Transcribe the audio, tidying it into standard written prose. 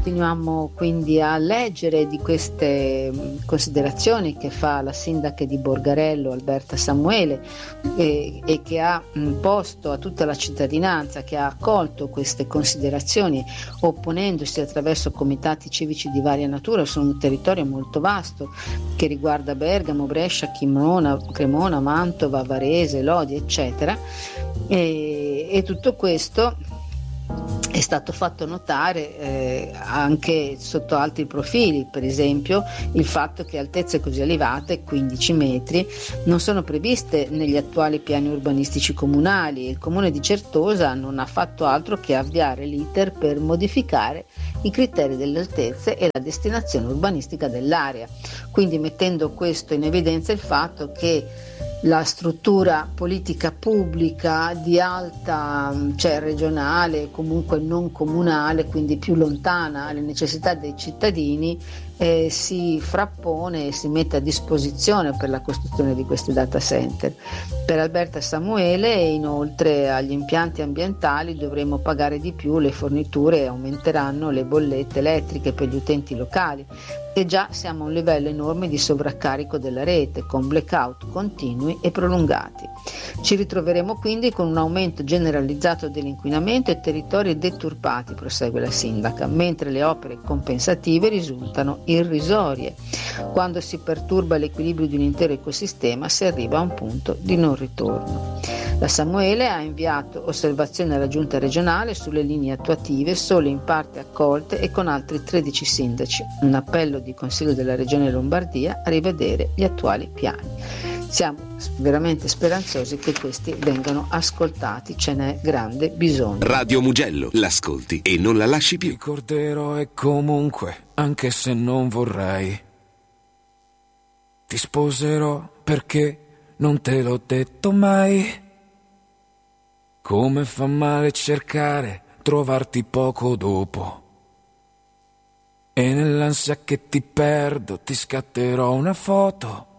continuiamo quindi a leggere di queste considerazioni che fa la sindaca di Borgarello, Alberta Samuele, e che ha posto a tutta la cittadinanza, che ha accolto queste considerazioni opponendosi attraverso comitati civici di varia natura su un territorio molto vasto che riguarda Bergamo, Brescia, Cremona, Mantova, Varese, Lodi, eccetera, e tutto questo è stato fatto notare anche sotto altri profili, per esempio il fatto che altezze così elevate, 15 metri, non sono previste negli attuali piani urbanistici comunali, e il comune di Certosa non ha fatto altro che avviare l'iter per modificare i criteri delle altezze e la destinazione urbanistica dell'area, quindi mettendo questo in evidenza il fatto che la struttura politica pubblica di alta, cioè regionale, comunque non comunale, quindi più lontana alle necessità dei cittadini, si frappone e si mette a disposizione per la costruzione di questi data center. Per Alberta Samuele, inoltre, agli impianti ambientali dovremo pagare di più le forniture e aumenteranno le bollette elettriche per gli utenti locali, e già siamo a un livello enorme di sovraccarico della rete, con blackout continui e prolungati. Ci ritroveremo quindi con un aumento generalizzato dell'inquinamento e territori deturpati, prosegue la sindaca, mentre le opere compensative risultano irrisorie. Quando si perturba l'equilibrio di un intero ecosistema si arriva a un punto di non ritorno. La Samuele ha inviato osservazioni alla giunta regionale sulle linee attuative, solo in parte accolte, e con altri 13 sindaci. Un appello di Consiglio della Regione Lombardia a rivedere gli attuali piani. Siamo veramente speranzosi che questi vengano ascoltati, ce n'è grande bisogno. Radio Mugello, l'ascolti e non la lasci più. Ricorderò, e comunque, anche se non vorrei, ti sposerò perché non te l'ho detto mai. Come fa male cercare, trovarti poco dopo. E nell'ansia che ti perdo ti scatterò una foto